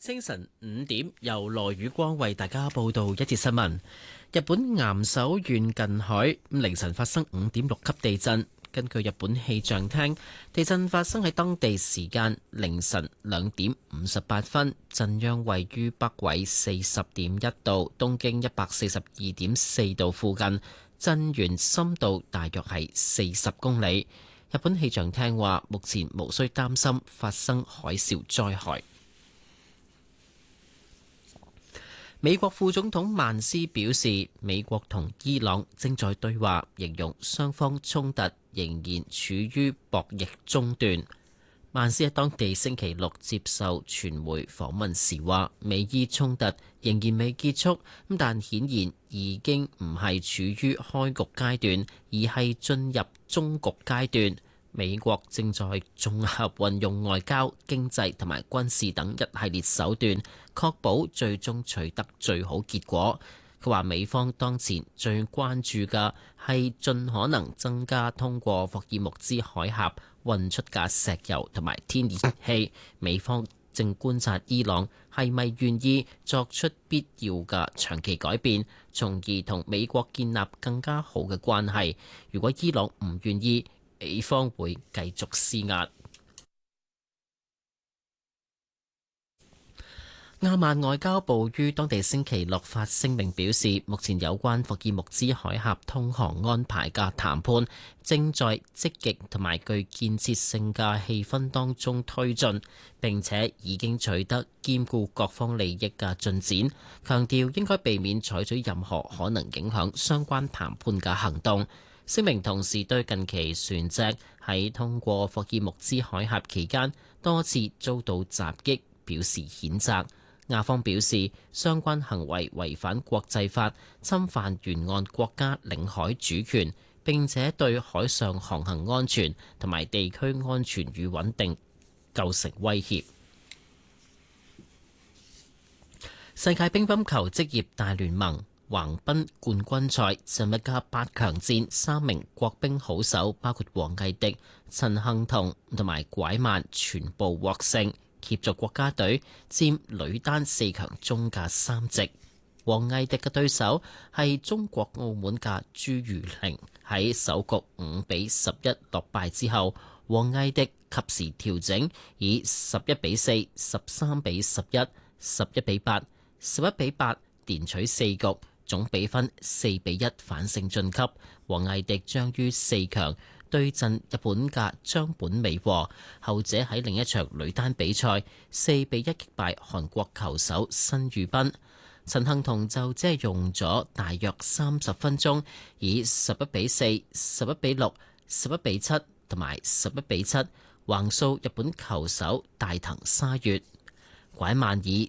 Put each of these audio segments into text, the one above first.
清晨5點，由羅宇光為大家報道一節新聞。日本岩手縣近海凌晨發生5.6級地震。根據日本氣象廳，地震發生喺當地時間凌晨2點58分，震央位於北緯40.1度、東經142.4度附近，震源深度大約係40公里。日本氣象廳話，目前無需擔心發生海嘯災害。美國副總統曼斯表示，美國同伊朗正在對話，形容雙方衝突仍然處於博弈中段。曼斯喺當地星期六接受傳媒訪問時話，美伊衝突仍然未結束，但顯然已經唔係處於開局階段，而係進入終局階段。美國正在綜合運用外交、經濟同埋軍事等一系列手段，確保最終取得最好結果。佢話美方當前最關注嘅係盡可能增加通過霍爾木茲海峽運出嘅石油同埋天然氣。美方正觀察伊朗係咪願意作出必要嘅長期改變，從而同美國建立更加好嘅關係。如果伊朗唔願意，美方會繼續施壓。阿曼外交部於當地星期六發聲明表示，目前有關霍爾木茲海峽通航安排嘅談判正在積極同埋具建設性嘅氣氛當中推進，並且已經取得兼顧各方利益嘅進展，強調應該避免採取任何可能影響相關談判嘅行動。聲明同時對近期船隻喺通過霍爾木茲海峽期間多次遭到襲擊表示譴責。亞方表示，相關行為違反國際法，侵犯沿岸國家領海主權，並且對海上航行安全同埋地區安全與穩定構成威脅。世界乒乓球職業大聯盟橫濱冠軍賽尋日嘅8強戰，3名國乒好手包括王藝迪、陳幸同同埋拐曼全部獲勝，協助國家隊佔女單4強中嘅3席。王藝迪嘅對手係中國澳門嘅朱如玲，喺首局5-11落敗之後，王藝迪及時調整，以11-4、13-11、11-8、11-8連取4局。總比分4-1反勝晉級，王藝迪將於4強對陣日本嘅張本美和，後者喺另一場女單比賽4-1擊敗韓國球手申裕彬。陳幸同就只係用咗大約30分鐘，以11-4、11-6、11-7同埋11-7橫掃日本球手大藤沙月。拐曼以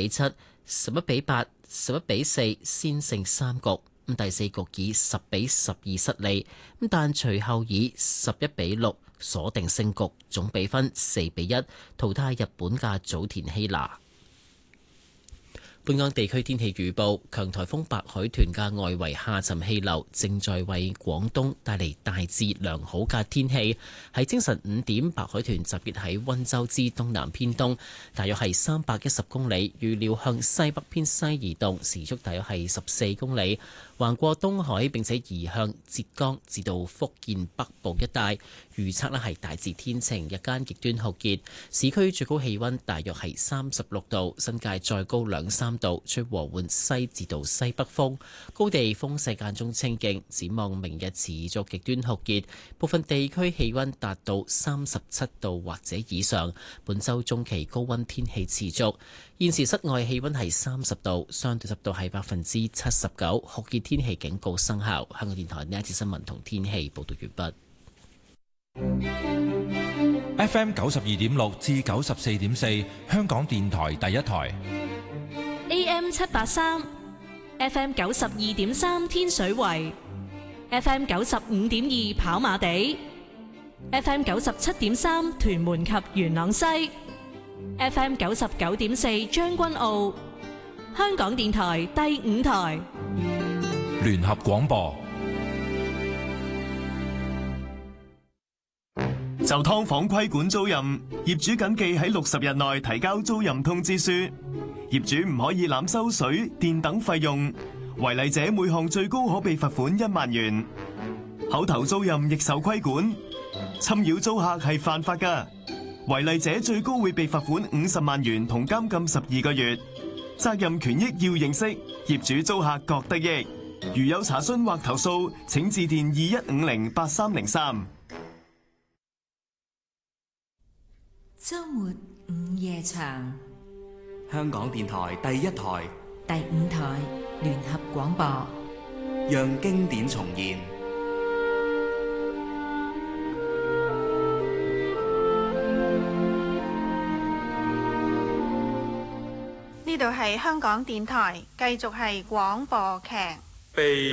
11-7、11-8、11-4先勝3局，第4局以10-12失利，但隨後以11-6鎖定勝局，總比分4-1淘汰日本嘅早田希娜。本港地區天氣預報，強颱風白海豚嘅外圍下沉氣流正在為廣東帶嚟大致良好嘅天氣。喺清晨5點，白海豚集結喺溫州之東南偏東，大約係310公里，預料向西北偏西移動，時速大約係14公里，橫過東海並且移向浙江至到福建北部一帶。預測係大致天晴，日間極端酷熱，市區最高氣溫大約係36度，新界再高2-3度，吹和緩西至到西北風，高地風勢間中清勁。展望明日持續極端酷熱，部分地區氣溫達到37度或者以上。本週中期高溫天氣持續。現時室外氣溫係30度，相對濕度係79%，酷熱天氣警告生效。香港電台呢一節新聞同天氣報道完畢。 FM 92.6至94.4，香港電台第一台。 AM 783 FM 92.3天水圍 FM 95.2跑馬地 FM 97.3屯門及元朗西 FM 99.4將軍澳。香港電台第5台聯合廣播。 就劏房規管租賃，業主謹記喺60日內提交租賃通知書。業主唔可以濫收水電等費用，違例者每項最高可被罰款1萬元。口頭租賃亦受規管，侵擾租客係犯法㗎，違例者最高會被罰款50萬元同監禁12個月。責任權益要認識，業主租客各得益。如有查詢或投訴，請致電21508303。 周末午夜場， 香港電台第一台、 第5台聯合廣播， 讓經典重現。 呢度係香港電台，繼續係廣播劇。